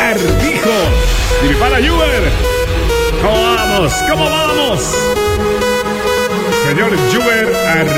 Ardijos. Y mi pana Juber. ¿Cómo vamos? ¿Cómo vamos? Señor Juber